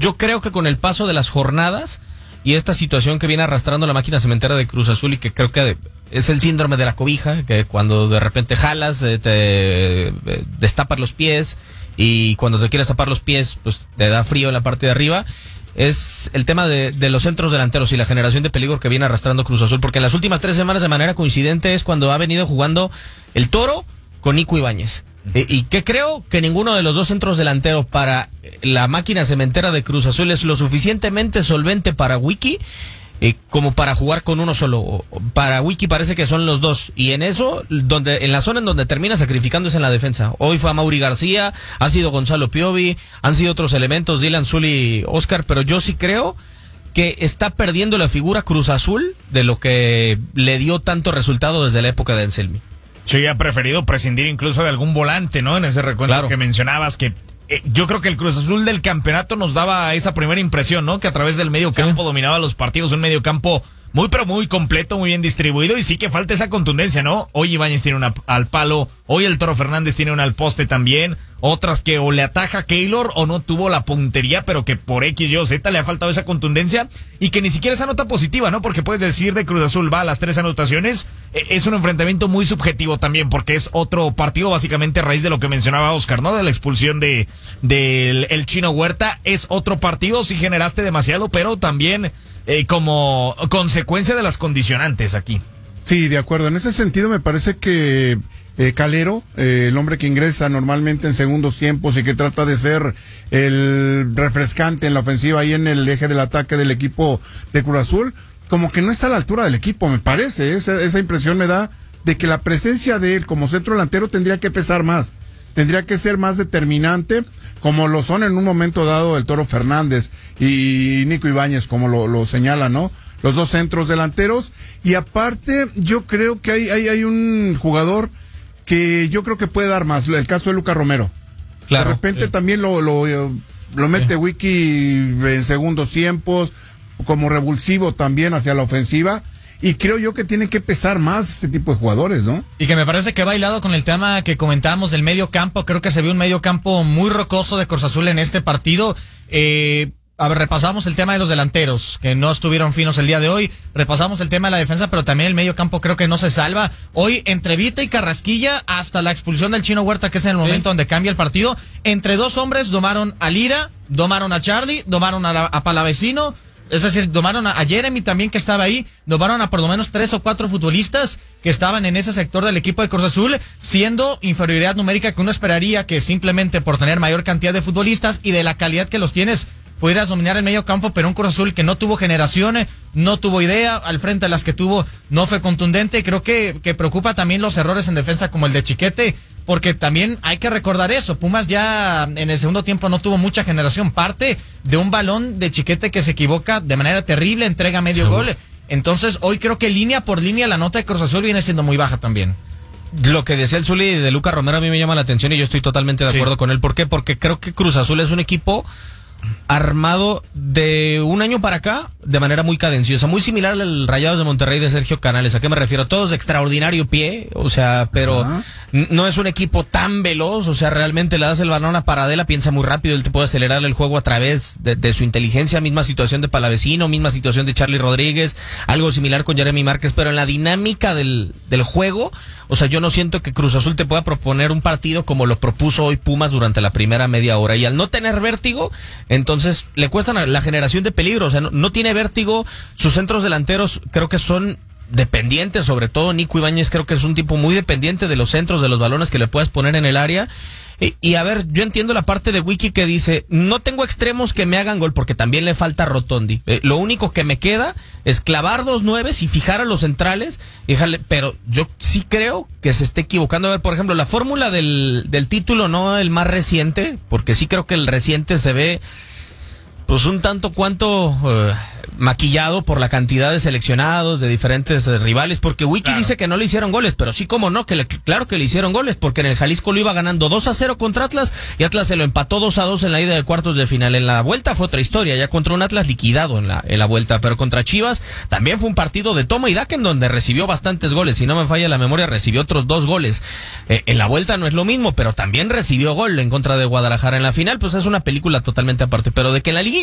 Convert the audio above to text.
yo creo que con el paso de las jornadas y esta situación que viene arrastrando la máquina cementera de Cruz Azul y que creo que es el síndrome de la cobija, que cuando de repente jalas, te destapas los pies y cuando te quieres tapar los pies, pues te da frío en la parte de arriba. Es el tema de los centros delanteros y la generación de peligro que viene arrastrando Cruz Azul, porque en las últimas 3 semanas de manera coincidente es cuando ha venido jugando el Toro con Nico Ibáñez. Y que creo que ninguno de los dos centros delanteros para la máquina cementera de Cruz Azul es lo suficientemente solvente para Wiki como para jugar con uno solo. Para Wiki parece que son los dos, y en eso, en la zona en donde termina sacrificando es en la defensa. Hoy fue a Mauri García, ha sido Gonzalo Piovi, han sido otros elementos, Dylan Zuli, Oscar, pero yo sí creo que está perdiendo la figura Cruz Azul de lo que le dio tanto resultado desde la época de Anselmi. Sí, ha preferido prescindir incluso de algún volante, ¿no? En ese recuento que mencionabas, que yo creo que el Cruz Azul del campeonato nos daba esa primera impresión, ¿no? Que a través del medio campo dominaba los partidos, un medio campo muy pero muy completo, muy bien distribuido, y sí que falta esa contundencia, ¿no? Hoy Ibáñez tiene una al palo, hoy el Toro Fernández tiene una al poste también, otras que o le ataja Keylor o no tuvo la puntería, pero que por X, Y o Z le ha faltado esa contundencia, y que ni siquiera esa nota positiva, ¿no? Porque puedes decir de Cruz Azul va a las 3 anotaciones, es un enfrentamiento muy subjetivo también, porque es otro partido básicamente a raíz de lo que mencionaba Oscar, ¿no? De la expulsión del el Chino Huerta, es otro partido, sí generaste demasiado, pero también como consecuencia de las condicionantes aquí. Sí, de acuerdo. En ese sentido me parece que Calero, el hombre que ingresa normalmente en segundos tiempos y que trata de ser el refrescante en la ofensiva ahí en el eje del ataque del equipo de Cruz Azul, como que no está a la altura del equipo, me parece. Esa impresión me da de que la presencia de él como centro delantero tendría que pesar más. Tendría que ser más determinante, como lo son en un momento dado el Toro Fernández y Nico Ibáñez, como lo señala, ¿no? Los dos centros delanteros. Y aparte, yo creo que hay un jugador que yo creo que puede dar más, el caso de Lucas Romero. Claro, de repente también lo mete Wiki en segundos tiempos, como revulsivo también hacia la ofensiva. Y creo yo que tienen que pesar más este tipo de jugadores, ¿no? Y que me parece que ha bailado con el tema que comentábamos del medio campo. Creo que se vio un medio campo muy rocoso de Cruz Azul en este partido. A ver, repasamos el tema de los delanteros, que no estuvieron finos el día de hoy. Repasamos el tema de la defensa, pero también el medio campo creo que no se salva. Hoy, entre Vita y Carrasquilla, hasta la expulsión del Chino Huerta, que es en el momento donde cambia el partido, entre dos hombres domaron a Lira, domaron a Charlie, domaron a Palavecino. Es decir, domaron a Jeremy también, que estaba ahí, domaron a por lo menos 3 o 4 futbolistas que estaban en ese sector del equipo de Cruz Azul, siendo inferioridad numérica que uno esperaría que simplemente por tener mayor cantidad de futbolistas y de la calidad que los tienes, pudieras dominar el medio campo, pero un Cruz Azul que no tuvo generaciones, no tuvo idea, al frente de las que tuvo no fue contundente, y creo que preocupa también los errores en defensa como el de Chiquete, porque también hay que recordar eso, Pumas ya en el segundo tiempo no tuvo mucha generación, parte de un balón de Chiquete que se equivoca de manera terrible, entrega medio gol. Entonces hoy creo que línea por línea la nota de Cruz Azul viene siendo muy baja también. Lo que decía el Zuli de Lucas Romero a mí me llama la atención y yo estoy totalmente de acuerdo con él. ¿Por qué? Porque creo que Cruz Azul es un equipo armado de un año para acá de manera muy cadenciosa, muy similar al Rayados de Monterrey de Sergio Canales. ¿A qué me refiero? Todos de extraordinario pie, o sea, pero no es un equipo tan veloz, o sea, realmente le das el balón a Paradela, piensa muy rápido, él te puede acelerar el juego a través de su inteligencia. Misma situación de Palavecino, misma situación de Charlie Rodríguez, algo similar con Jeremy Márquez, pero en la dinámica del juego, o sea, yo no siento que Cruz Azul te pueda proponer un partido como lo propuso hoy Pumas durante la primera media hora, y al no tener vértigo, entonces le cuesta la generación de peligro, o sea, no tiene vértigo. Sus centros delanteros creo que son dependientes, sobre todo Nico Ibáñez creo que es un tipo muy dependiente de los centros, de los balones que le puedas poner en el área. Y a ver, yo entiendo la parte de Wiki que dice, no tengo extremos que me hagan gol, porque también le falta Rotondi. Lo único que me queda es clavar 2 9s y fijar a los centrales, pero yo sí creo que se esté equivocando. A ver, por ejemplo, la fórmula del título, no el más reciente, porque sí creo que el reciente se ve pues un tanto cuanto maquillado por la cantidad de seleccionados de diferentes rivales, porque Wiki dice que no le hicieron goles, pero sí, como no, claro que le hicieron goles, porque en el Jalisco lo iba ganando 2-0 contra Atlas, y Atlas se lo empató 2-2 en la ida de cuartos de final. En la vuelta fue otra historia, ya contra un Atlas liquidado en la vuelta, pero contra Chivas también fue un partido de toma y daca en donde recibió bastantes goles, si no me falla la memoria, recibió otros 2 goles. En la vuelta no es lo mismo, pero también recibió gol en contra de Guadalajara. En la final, pues es una película totalmente aparte, pero de que en la liguilla